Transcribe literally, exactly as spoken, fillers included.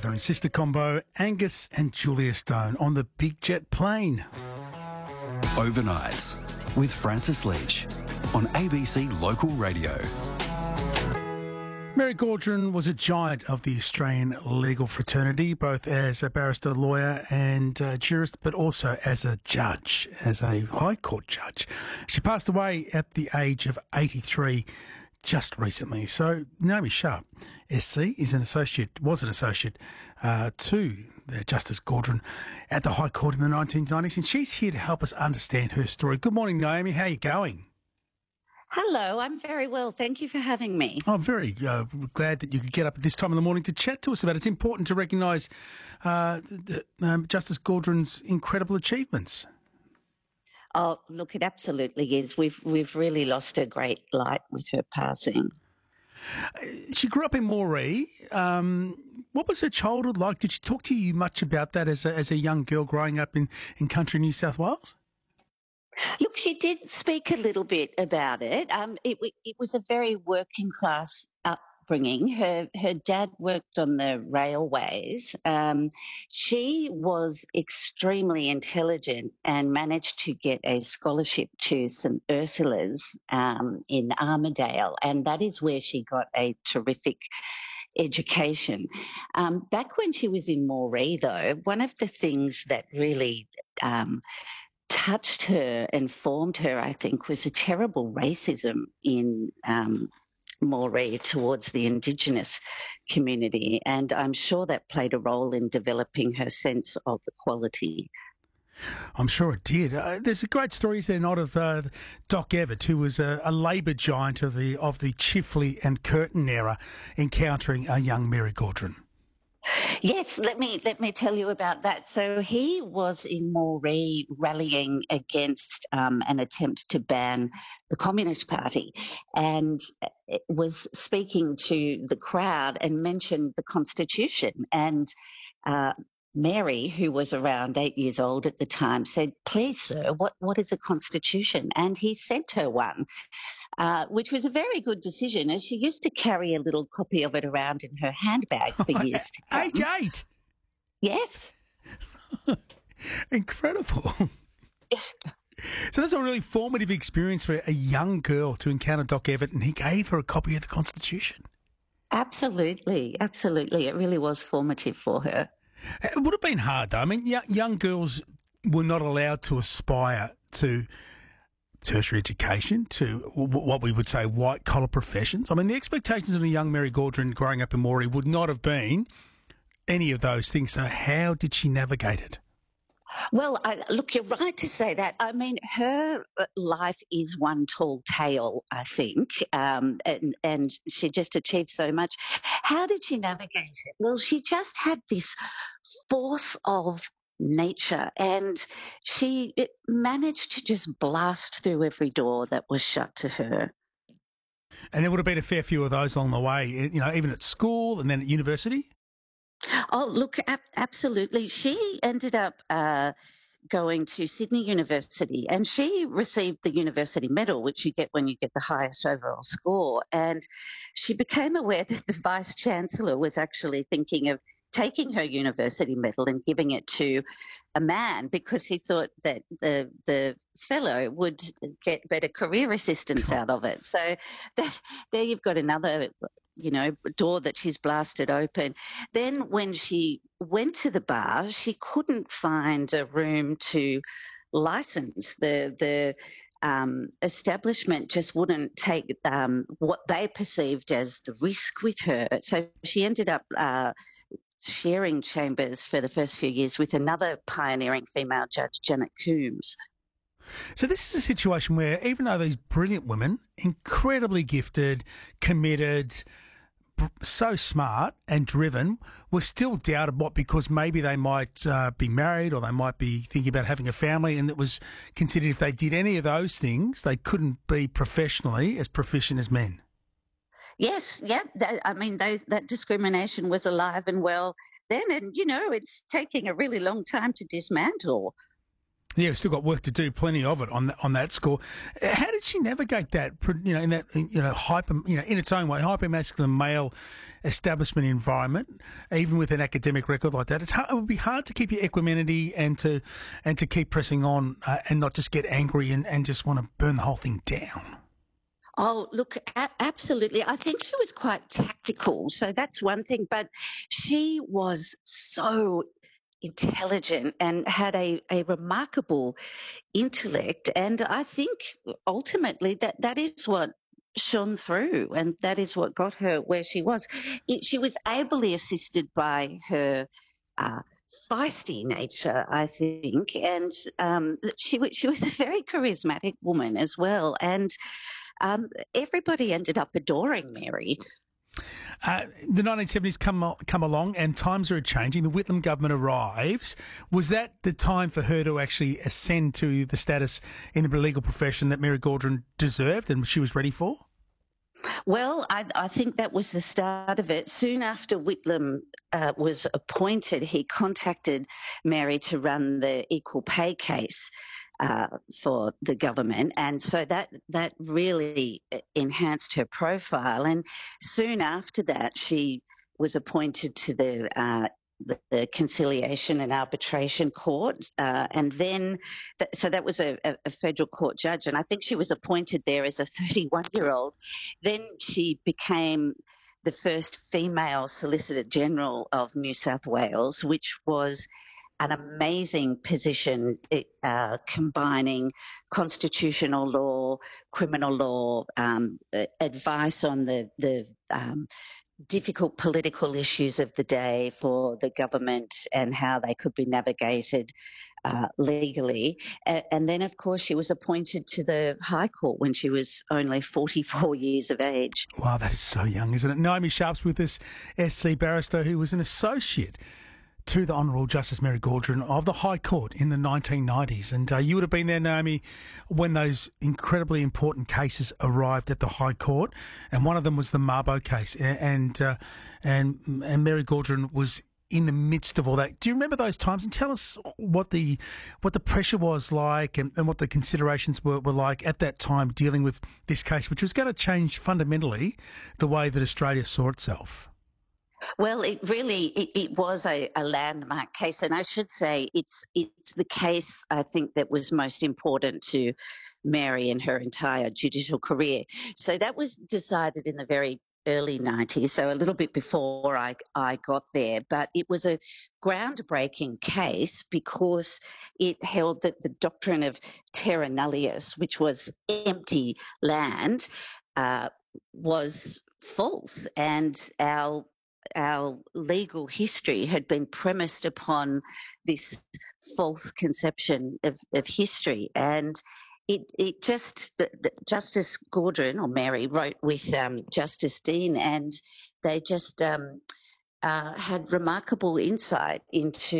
brother and sister combo, Angus and Julia Stone, on the Big Jet plane. Overnights with Francis Leach on A B C Local Radio. Mary Gaudron was a giant of the Australian legal fraternity, both as a barrister, lawyer and uh, jurist, but also as a judge, as a High Court judge. She passed away at the age of eighty-three just recently. So Naomi Sharp, S C, is an associate, was an associate uh, to the Justice Gaudron at the High Court in the nineteen nineties, and she's here to help us understand her story. Good morning, Naomi. How are you going? Hello, I'm very well. Thank you for having me. I'm very uh, glad that you could get up at this time in the morning to chat to us about it. It's important to recognise uh, um, Justice Gaudron's incredible achievements. Oh, look, it absolutely is. We've we've really lost a great light with her passing. She grew up in Moree. Um, what was her childhood like? Did she talk to you much about that as a, as a young girl growing up in, in country New South Wales? Look, she did speak a little bit about it. Um, it, it was a very working class upbringing. Her her dad worked on the railways. Um, she was extremely intelligent and managed to get a scholarship to St Ursula's um, in Armidale, and that is where she got a terrific education. Um, back when she was in Moree, though, one of the things that really um, touched her and formed her, I think, was a terrible racism in um, Moree towards the Indigenous community. And I'm sure that played a role in developing her sense of equality. I'm sure it did. Uh, there's a great story, is there not, of uh, Doc Evatt, who was a, a Labor giant of the of the Chifley and Curtin era, encountering a young Mary Gaudron. Yes, let me let me tell you about that. So he was in Moree rallying against um, an attempt to ban the Communist Party, and was speaking to the crowd and mentioned the Constitution. And uh, Mary, who was around eight years old at the time, said, "Please, sir, what what is a constitution?" And he sent her one. Uh, which was a very good decision, as she used to carry a little copy of it around in her handbag for years to come. Age eight? Yes. Incredible. So that's a really formative experience for a young girl to encounter Doc Evatt, and he gave her a copy of the Constitution. Absolutely, absolutely. It really was formative for her. It would have been hard, though. I mean, young girls were not allowed to aspire to tertiary education, to what we would say white-collar professions. I mean, the expectations of a young Mary Gaudron growing up in Moree would not have been any of those things. So how did she navigate it? Well, I, look, you're right to say that. I mean, her life is one tall tale, I think, um, and, and she just achieved so much. How did she navigate it? Well, she just had this force of nature, and she it managed to just blast through every door that was shut to her. And there would have been a fair few of those along the way, you know, even at school and then at university? Oh, look, ab- absolutely. She ended up uh, going to Sydney University, and she received the university medal, which you get when you get the highest overall score. And she became aware that the Vice-Chancellor was actually thinking of taking her university medal and giving it to a man, because he thought that the the fellow would get better career assistance out of it. So there, there you've got another, you know, door that she's blasted open. Then when she went to the bar, she couldn't find a room to license. The the um, establishment just wouldn't take um, what they perceived as the risk with her. So she ended up Uh, sharing chambers for the first few years with another pioneering female judge, Janet Coombs. So this is a situation where even though these brilliant women, incredibly gifted, committed, so smart and driven, were still doubted, what, because maybe they might uh, be married or they might be thinking about having a family, and it was considered if they did any of those things, they couldn't be professionally as proficient as men. Yes, yeah. That, I mean, those, that discrimination was alive and well then, and, you know, it's taking a really long time to dismantle. Yeah, we've still got work to do, plenty of it on that, on that score. How did she navigate that? You know, in that you know hyper, you know, in its own way, hyper masculine male establishment environment, even with an academic record like that. It's hard, it would be hard to keep your equanimity and to and to keep pressing on uh, and not just get angry and, and just want to burn the whole thing down. Oh, look, a- absolutely. I think she was quite tactical. So that's one thing. But she was so intelligent and had a, a remarkable intellect. And I think ultimately that that is what shone through and that is what got her where she was. It, she was ably assisted by her uh, feisty nature, I think. And um, she, wa- she was a very charismatic woman as well. And um, everybody ended up adoring Mary. Uh, the nineteen seventies come come along and times are changing. The Whitlam government arrives. Was that the time for her to actually ascend to the status in the legal profession that Mary Gaudron deserved and she was ready for? Well, I, I think that was the start of it. Soon after Whitlam uh, was appointed, he contacted Mary to run the equal pay case uh, for the government, and so that that really enhanced her profile. And soon after that, she was appointed to the uh, the, the Conciliation and Arbitration Court, uh, and then th- so that was a, a, a federal court judge, and I think she was appointed there as a thirty-one-year-old. Then she became the first female Solicitor General of New South Wales, which was an amazing position, uh, combining constitutional law, criminal law, um, advice on the the um, difficult political issues of the day for the government and how they could be navigated uh, legally. A- and then, of course, she was appointed to the High Court when she was only forty-four years of age. Wow, that is so young, isn't it? Naomi Sharp's with us, S C barrister who was an associate to the Honourable Justice Mary Gaudron of the High Court in the nineteen nineties. And uh, you would have been there, Naomi, when those incredibly important cases arrived at the High Court. And one of them was the Mabo case. And uh, and and Mary Gaudron was in the midst of all that. Do you remember those times? And tell us what the what the pressure was like and, and what the considerations were, were like at that time dealing with this case, which was going to change fundamentally the way that Australia saw itself. Well, it really it, it was a, a landmark case, and I should say it's it's the case I think that was most important to Mary in her entire judicial career. So that was decided in the very early nineties, so a little bit before I I got there. But it was a groundbreaking case because it held that the doctrine of terra nullius, which was empty land, uh, was false, and our our legal history had been premised upon this false conception of, of history. And it, it just, Justice Gaudron, or Mary, wrote with um, Justice Dean, and they just um, uh, had remarkable insight into